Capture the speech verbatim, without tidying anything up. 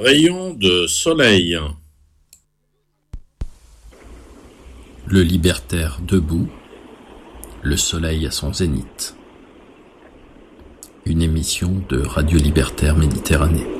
rayons de soleil. Le libertaire debout, le soleil à son zénith. Une émission de Radio Libertaire Méditerranée.